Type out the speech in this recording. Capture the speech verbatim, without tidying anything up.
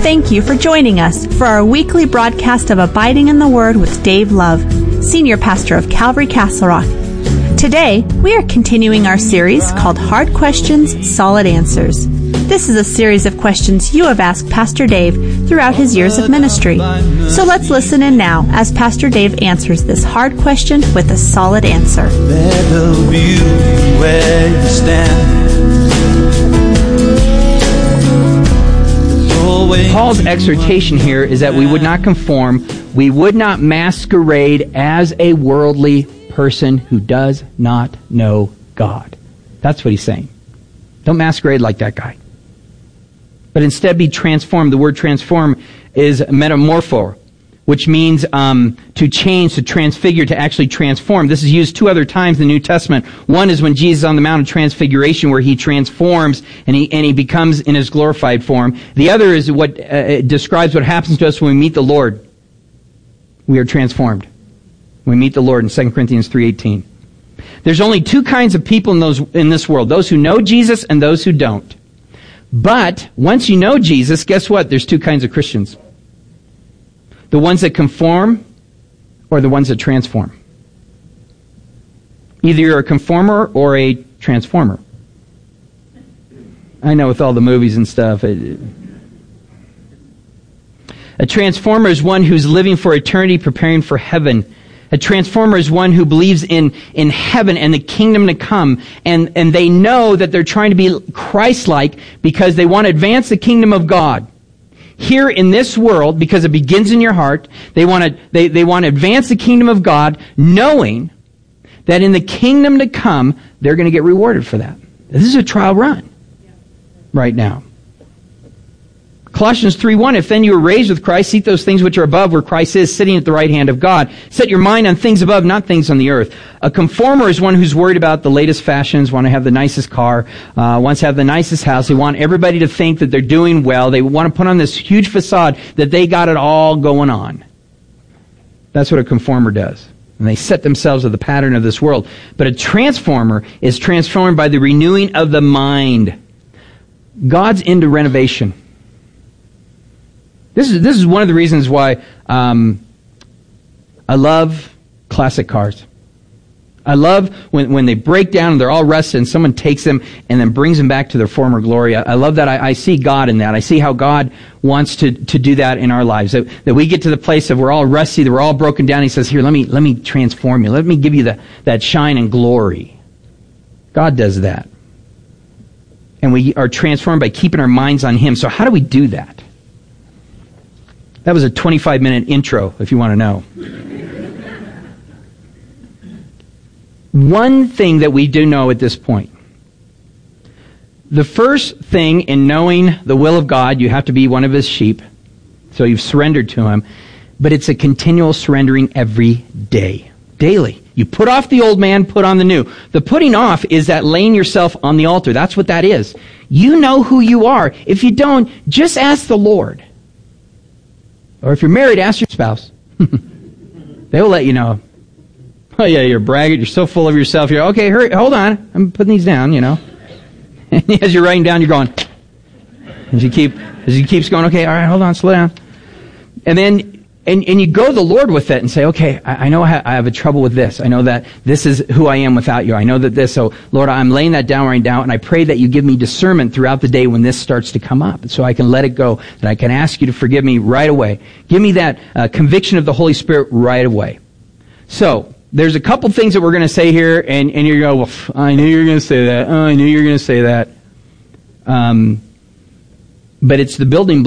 Thank you for joining us for our weekly broadcast of Abiding in the Word with Dave Love, Senior Pastor of Calvary Castle Rock. Today, we are continuing our series called Hard Questions, Solid Answers. This is a series of questions you have asked Pastor Dave throughout his years of ministry. So let's listen in now as Pastor Dave answers this hard question with a solid answer. Let beauty where you stand. Paul's exhortation here is that we would not conform, we would not masquerade as a worldly person who does not know God. That's what he's saying. Don't masquerade like that guy. But instead be transformed. The word transform is metamorpho, which means um, to change, to transfigure, to actually transform. This is used two other times in the New Testament. One is when Jesus is on the Mount of Transfiguration, where he transforms and he and he becomes in his glorified form. The other is what uh, it describes what happens to us when we meet the Lord. We are transformed. We meet the Lord in Second Corinthians three eighteen. There's only two kinds of people in those in this world: those who know Jesus and those who don't. But once you know Jesus, guess what? There's two kinds of Christians. The ones that conform or the ones that transform. Either you're a conformer or a transformer. I know with all the movies and stuff. It, a transformer is one who's living for eternity, preparing for heaven. A transformer is one who believes in, in heaven and the kingdom to come. And, and they know that they're trying to be Christ-like because they want to advance the kingdom of God. Here in this world, because it begins in your heart, they want to they, they want to advance the kingdom of God, knowing that in the kingdom to come, they're going to get rewarded for that. This is a trial run right now. Colossians three one, if then you were raised with Christ, seek those things which are above, where Christ is, sitting at the right hand of God. Set your mind on things above, not things on the earth. A conformer is one who's worried about the latest fashions, want to have the nicest car, uh, wants to have the nicest house. They want everybody to think that they're doing well. They want to put on this huge facade that they got it all going on. That's what a conformer does. And they set themselves with the pattern of this world. But a transformer is transformed by the renewing of the mind. God's into renovation. This is this is one of the reasons why um, I love classic cars. I love when, when they break down and they're all rusted and someone takes them and then brings them back to their former glory. I, I love that. I, I see God in that. I see how God wants to, to do that in our lives. That, that we get to the place that we're all rusty, that we're all broken down. He says, here, let me let me transform you. Let me give you the, that shine and glory. God does that. And we are transformed by keeping our minds on Him. So how do we do that? That was a twenty-five minute intro, if you want to know. One thing that we do know at this point. The first thing in knowing the will of God, you have to be one of His sheep. So you've surrendered to Him. But it's a continual surrendering every day. Daily. You put off the old man, put on the new. The putting off is that laying yourself on the altar. That's what that is. You know who you are. If you don't, just ask the Lord. Or if you're married, ask your spouse. They will let you know. Oh yeah, you're bragging. You're so full of yourself. You're okay. Hurry, hold on. I'm putting these down. You know. And as you're writing down, you're going. As you keep, as he keeps going. Okay, all right, hold on, slow down. And then, and and you go to the Lord with it and say, okay, I, I know I, ha- I have a trouble with this. I know that this is who I am without you. I know that this. So Lord, I'm laying that down right now, and I pray that you give me discernment throughout the day when this starts to come up, so I can let it go. That I can ask you to forgive me right away. Give me that uh, conviction of the Holy Spirit right away. So. There's a couple things that we're going to say here, and, and you're going, well, I knew you were going to say that. Oh, I knew you were going to say that. Um, but it's the building